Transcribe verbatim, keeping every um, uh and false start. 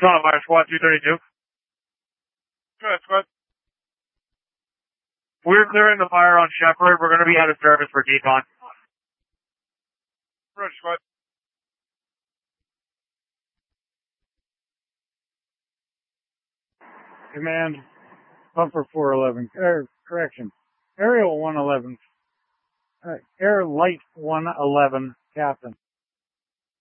Son of Fire Squad two thirty-two. Go ahead, Squad. We're clearing the fire on Shepherd. We're going to be out of service for decon. Roger, Squad. Command, Bumper four eleven, er, correction, Aerial one eleven, uh, Air Light one eleven, Captain.